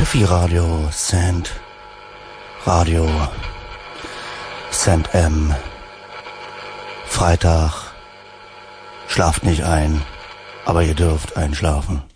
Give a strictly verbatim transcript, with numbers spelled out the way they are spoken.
Steffi Radio, Sand, Radio, Sand M. Freitag, schlaft nicht ein, aber ihr dürft einschlafen.